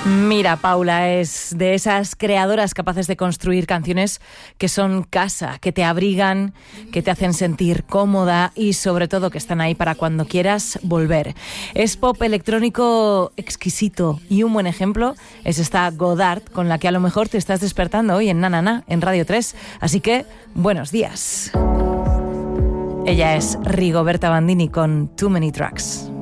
Mira, Paula es de esas creadoras capaces de construir canciones que son casa, que te abrigan, que te hacen sentir cómoda y sobre todo que están ahí para cuando quieras volver. Es pop electrónico exquisito y un buen ejemplo es esta Godard con la que a lo mejor te estás despertando hoy en Na Na Na, en Radio 3. Así que, buenos días. Ella es Rigoberta Bandini con Too Many Tracks.